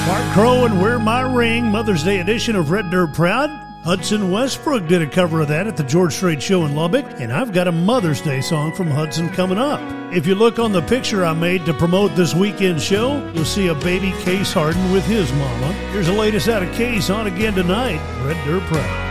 Mark Crow and Wear My Ring, Mother's Day edition of Red Dirt Proud. Hudson Westbrook did a cover of that at the George Strait Show in Lubbock, and I've got a Mother's Day song from Hudson coming up. If you look on the picture I made to promote this weekend show, you'll see a baby Case Harden with his mama. Here's the latest out of Case on again tonight, Red Dirt Proud.